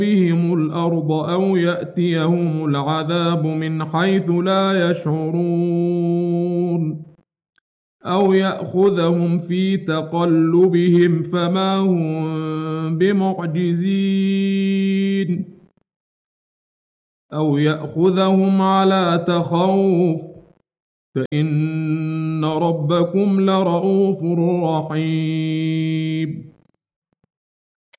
بهم الأرض أو يأتيهم العذاب من حيث لا يشعرون أو يأخذهم في تقلبهم فما هم بمعجزين أو يأخذهم على تخوف فإن ربكم لرءوف رحيم